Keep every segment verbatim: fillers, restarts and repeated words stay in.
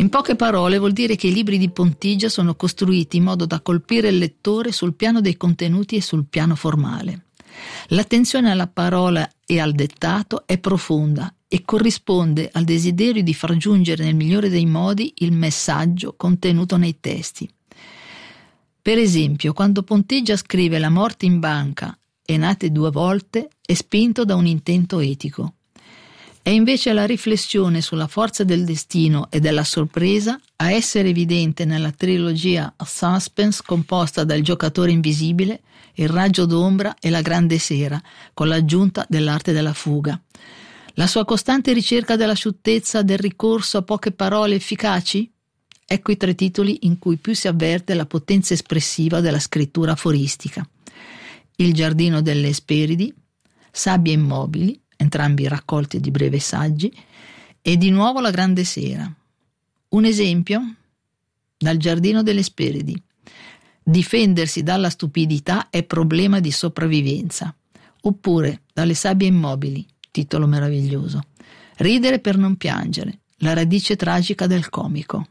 In poche parole vuol dire che i libri di Pontigia sono costruiti in modo da colpire il lettore sul piano dei contenuti e sul piano formale. L'attenzione alla parola e al dettato è profonda e corrisponde al desiderio di far giungere nel migliore dei modi il messaggio contenuto nei testi. Per esempio, quando Pontigia scrive La morte in banca e Nate due volte, è spinto da un intento etico. È invece la riflessione sulla forza del destino e della sorpresa a essere evidente nella trilogia Suspense composta dal Giocatore invisibile, Il raggio d'ombra e La grande sera, con l'aggiunta dell'arte della fuga. La sua costante ricerca della sciuttezza, del ricorso a poche parole efficaci? Ecco i tre titoli in cui più si avverte la potenza espressiva della scrittura aforistica. Il giardino delle Esperidi, Sabbie immobili, entrambi raccolti di brevi saggi, e di nuovo La grande sera. Un esempio? Dal giardino delle Esperidi. Difendersi dalla stupidità è problema di sopravvivenza. Oppure dalle Sabbie immobili, titolo meraviglioso. Ridere per non piangere, la radice tragica del comico.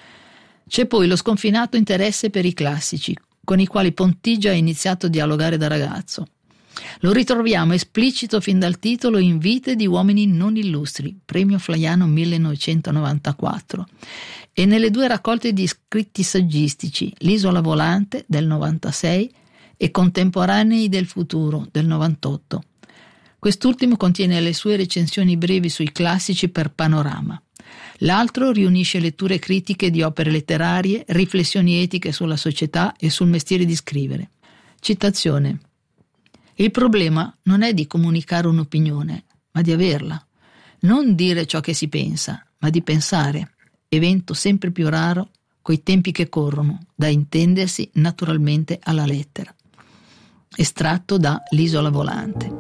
C'è poi lo sconfinato interesse per i classici, con i quali Pontigia ha iniziato a dialogare da ragazzo. Lo ritroviamo esplicito fin dal titolo in Vite di uomini non illustri, premio Flaiano millenovecentonovantaquattro, e nelle due raccolte di scritti saggistici, L'isola volante del novantasei e Contemporanei del futuro del novantotto. Quest'ultimo contiene le sue recensioni brevi sui classici per Panorama. L'altro riunisce letture critiche di opere letterarie, riflessioni etiche sulla società e sul mestiere di scrivere. Citazione: il problema non è di comunicare un'opinione, ma di averla. Non dire ciò che si pensa, ma di pensare, evento sempre più raro coi tempi che corrono, da intendersi naturalmente alla lettera. Estratto da L'isola volante.